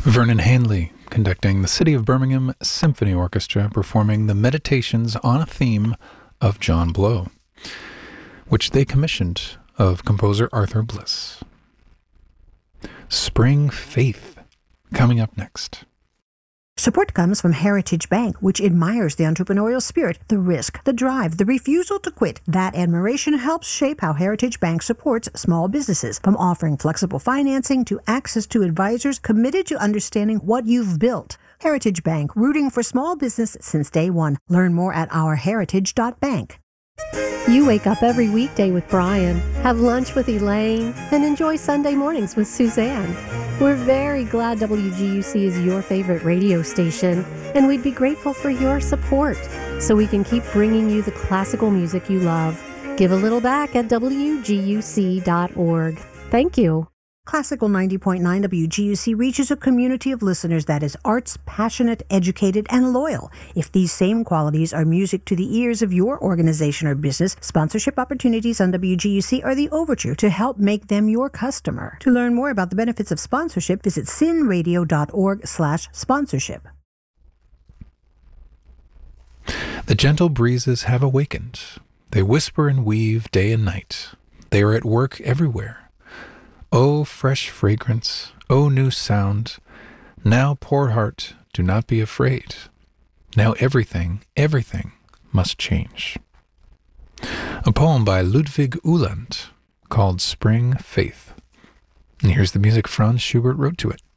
Vernon Handley conducting the City of Birmingham Symphony Orchestra performing the Meditations on a theme of John Blow, which they commissioned of composer Arthur Bliss. Spring Faith coming up next. Support comes from Heritage Bank, which admires the entrepreneurial spirit, the risk, the drive, the refusal to quit. That admiration helps shape how Heritage Bank supports small businesses, from offering flexible financing to access to advisors committed to understanding what you've built. Heritage Bank, rooting for small business since day one. Learn more at ourheritage.bank. You wake up every weekday with Brian, have lunch with Elaine, and enjoy Sunday mornings with Suzanne. We're very glad WGUC is your favorite radio station, and we'd be grateful for your support so we can keep bringing you the classical music you love. Give a little back at WGUC.org. Thank you. Classical 90.9 WGUC reaches a community of listeners that is arts, passionate, educated, and loyal. If these same qualities are music to the ears of your organization or business, sponsorship opportunities on WGUC are the overture to help make them your customer. To learn more about the benefits of sponsorship, visit sinradio.org/sponsorship. The gentle breezes have awakened. They whisper and weave day and night. They are at work everywhere. Oh, fresh fragrance, oh, new sound. Now, poor heart, do not be afraid. Now everything must change. A poem by Ludwig Uhland called Spring Faith. And here's the music Franz Schubert wrote to it.